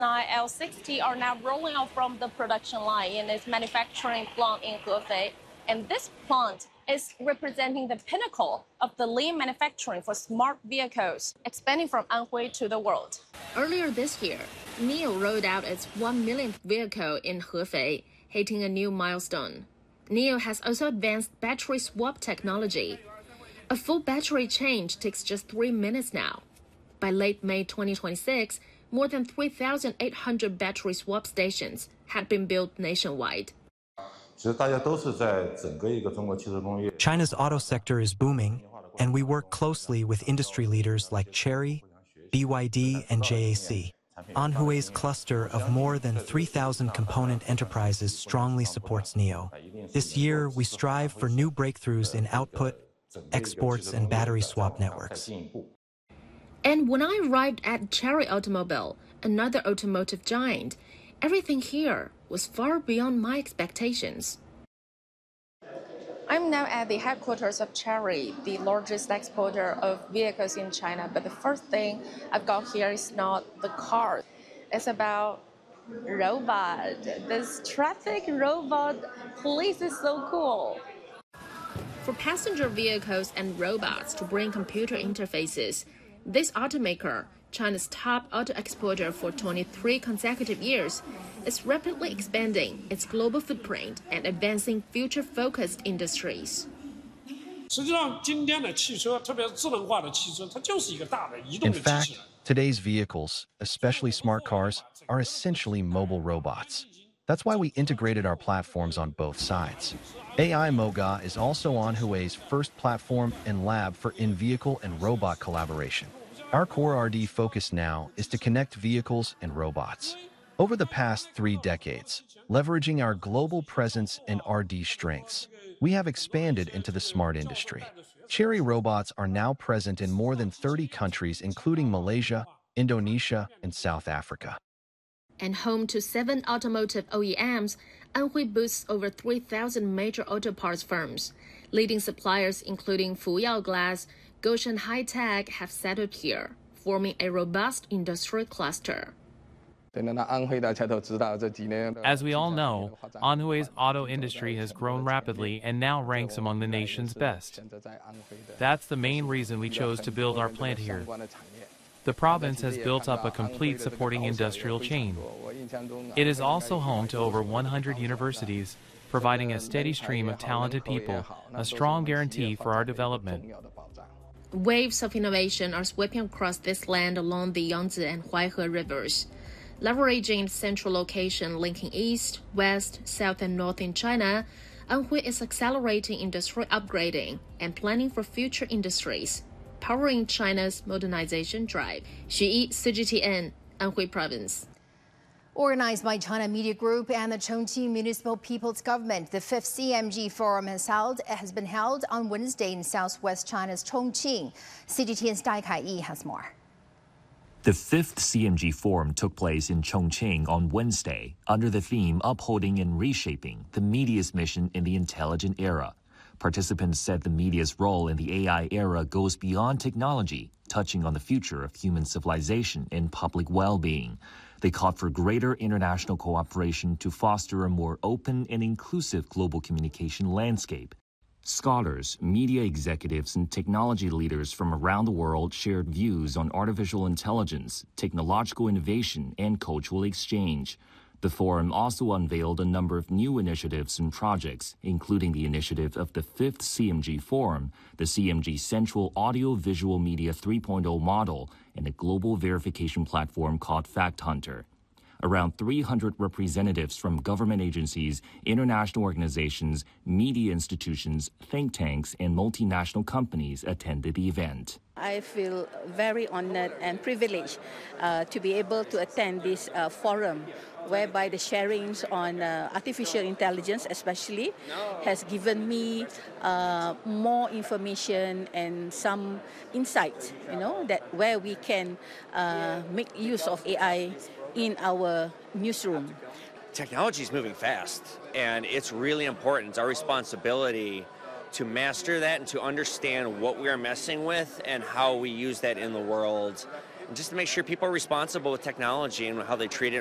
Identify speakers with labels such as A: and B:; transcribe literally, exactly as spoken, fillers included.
A: nine L sixty are now rolling out from the production line in its manufacturing plant in Hefei. And this plant is representing the pinnacle of the lean manufacturing for smart vehicles, expanding from Anhui to the world. Earlier this year, NIO rolled out its one millionth vehicle in Hefei, hitting a new milestone. NIO has also advanced battery swap technology. A full battery change takes just three minutes now. By late May twenty twenty-six, more than three thousand eight hundred battery swap stations had been built nationwide.
B: China's auto sector is booming, and we work closely with industry leaders like Chery, B Y D, and J A C. Anhui's cluster of more than three thousand component enterprises strongly supports NIO. This year, we strive for new breakthroughs in output, exports, and battery swap networks.
A: And when I arrived at Chery Automobile, another automotive giant, everything here was far beyond my expectations. I'm now at the headquarters of Chery, the largest exporter of vehicles in China. But the first thing I've got here is not the car. It's about robot. This traffic robot police is so cool. For passenger vehicles and robots to bring computer interfaces, this automaker, China's top auto exporter for twenty-three consecutive years, is rapidly expanding its global footprint and advancing future-focused industries.
C: In fact, today's vehicles, especially smart cars, are essentially mobile robots. That's why we integrated our platforms on both sides. A I Moga is also Anhui's first platform and lab for in-vehicle and robot collaboration. Our core R and D focus now is to connect vehicles and robots. Over the past three decades, leveraging our global presence and R and D strengths, we have expanded into the smart industry. Chery robots are now present in more than thirty countries, including Malaysia, Indonesia, and South Africa.
A: And home to seven automotive O E Ms, Anhui boasts over three thousand major auto parts firms. Leading suppliers including Fuyao Glass, Goshen High Tech have settled here, forming a robust industry cluster.
D: As we all know, Anhui's auto industry has grown rapidly and now ranks among the nation's best. That's the main reason we chose to build our plant here. The province has built up a complete supporting industrial chain. It is also home to over one hundred universities, providing a steady stream of talented people, a strong guarantee for our development.
A: Waves of innovation are sweeping across this land along the Yangtze and Huaihe rivers. Leveraging its central location linking east, west, south, and north in China, Anhui is accelerating industrial upgrading and planning for future industries, powering China's modernization drive. Xu Yi, C G T N, Anhui Province.
E: Organized by China Media Group and the Chongqing Municipal People's Government, the fifth C M G Forum has, held, has been held on Wednesday in southwest China's Chongqing. C G T N's Dai Kai-yi has more.
F: The fifth C M G Forum took place in Chongqing on Wednesday under the theme Upholding and Reshaping the Media's Mission in the Intelligent Era. Participants said the media's role in the A I era goes beyond technology, touching on the future of human civilization and public well-being. They called for greater international cooperation to foster a more open and inclusive global communication landscape. Scholars, media executives, and technology leaders from around the world shared views on artificial intelligence, technological innovation, and cultural exchange. The forum also unveiled a number of new initiatives and projects, including the initiative of the fifth C M G Forum, the C M G Central Audio-Visual Media three point oh model, and a global verification platform called Fact Hunter. Around three hundred representatives from government agencies, international organizations, media institutions, think tanks, and multinational companies attended the event.
G: I feel very honored and privileged uh, to be able to attend this uh, forum, whereby the sharings on uh, artificial intelligence especially has given me uh, more information and some insights, you know, that where we can uh, make use of A I in our newsroom.
H: Technology is moving fast, and it's really important. It's our responsibility to master that and to understand what we are messing with and how we use that in the world just to make sure people are responsible with technology and how they treat it